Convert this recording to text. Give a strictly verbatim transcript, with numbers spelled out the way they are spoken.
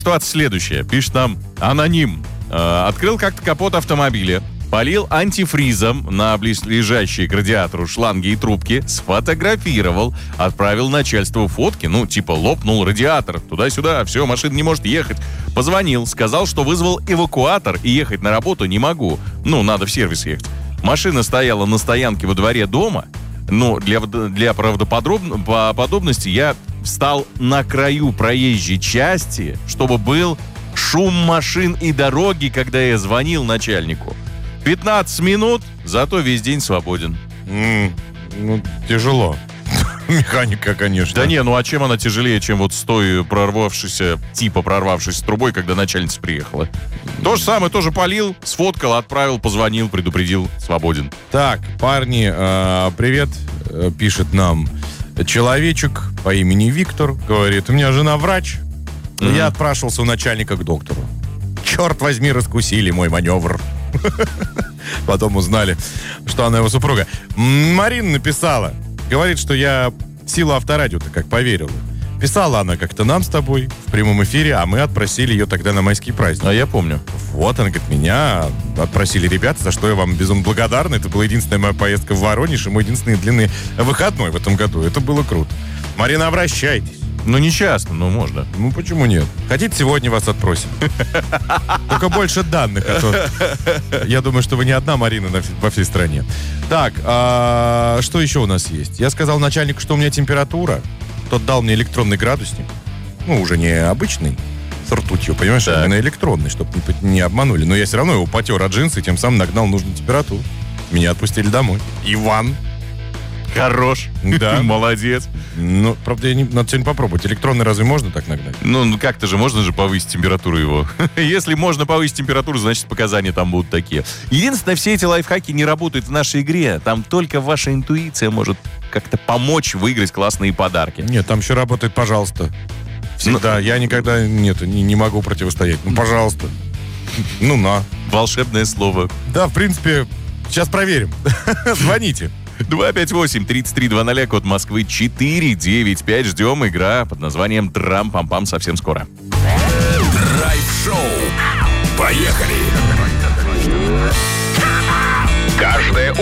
Ситуация следующая. Пишет нам аноним. Э, открыл как-то капот автомобиля, полил антифризом на близлежащие к радиатору шланги и трубки, сфотографировал, отправил начальству фотки, ну, типа лопнул радиатор, туда-сюда, все, машина не может ехать. Позвонил, сказал, что вызвал эвакуатор и ехать на работу не могу. Ну, надо в сервис ехать. Машина стояла на стоянке во дворе дома. Ну, для, для правдоподобности я встал на краю проезжей части, чтобы был шум машин и дороги, когда я звонил начальнику. пятнадцать минут, зато весь день свободен. Mm, ну, тяжело. Механика, конечно. Да не, ну а чем она тяжелее, чем вот с той прорвавшейся, типа прорвавшейся трубой, когда начальница приехала? То же самое, тоже полил, сфоткал, отправил, позвонил, предупредил, свободен. Так, парни, э, привет, э, пишет нам человечек по имени Виктор. Говорит, у меня жена врач, mm-hmm. я отпрашивался у начальника к доктору. Черт возьми, раскусили мой маневр. Потом узнали, что она его супруга. Марина написала. Говорит, что я силу авторадио-то как поверила. Писала она как-то нам с тобой в прямом эфире, а мы отпросили ее тогда на майские праздники. А я помню. Вот, она говорит, меня отпросили ребята, за что я вам безумно благодарна. Это была единственная моя поездка в Воронеж и мой единственный длинный выходной в этом году. Это было круто. Марина, обращайтесь. Ну, не часто, но можно. Ну, почему нет? Хотите, сегодня вас отпросим. Только больше данных. А то я думаю, что вы не одна Марина во всей стране. Так, а что еще у нас есть? Я сказал начальнику, что у меня температура. Тот дал мне электронный градусник. Ну, уже не обычный, с ртутью, понимаешь? А именно электронный, чтобы не, не обманули. Но я все равно его потер от джинсы и тем самым нагнал нужную температуру. Меня отпустили домой. Иван. Хорош. Да. Молодец. Ну, правда, я не, надо сегодня попробовать. Электронный разве можно так нагнать? Ну, ну как-то же можно же повысить температуру его. Если можно повысить температуру, значит, показания там будут такие. Единственное, все эти лайфхаки не работают в нашей игре. Там только ваша интуиция может как-то помочь выиграть классные подарки. Нет, там еще работает «пожалуйста». Всегда. Но... Я никогда, нет, не, не могу противостоять. Ну, пожалуйста. Ну, на. Волшебное слово. Да, в принципе, сейчас проверим. Звоните. два пять восемь тридцать три двадцать, код Москвы четыре девять пять. Ждем. Игра под названием «Трам-пам-пам» совсем скоро. Драйв-шоу. Поехали! Каждое